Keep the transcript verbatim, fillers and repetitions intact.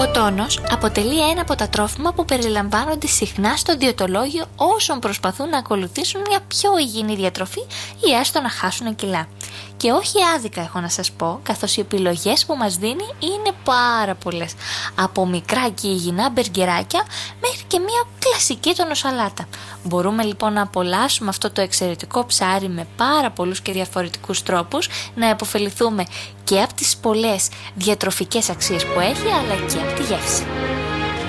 Ο τόνος αποτελεί ένα από τα τρόφιμα που περιλαμβάνονται συχνά στο διαιτολόγιο όσων προσπαθούν να ακολουθήσουν μια πιο υγιεινή διατροφή ή έστω να χάσουν κιλά. Και όχι άδικα έχω να σας πω, καθώς οι επιλογές που μας δίνει είναι πάρα πολλές. Από μικρά και υγιεινά μπεργκεράκια μέχρι και μια κλασική τονοσαλάτα. Μπορούμε λοιπόν να απολαύσουμε αυτό το εξαιρετικό ψάρι με πάρα πολλούς και διαφορετικούς τρόπους, να επωφεληθούμε και από τις πολλές διατροφικές αξίες που έχει, αλλά και από τη γεύση.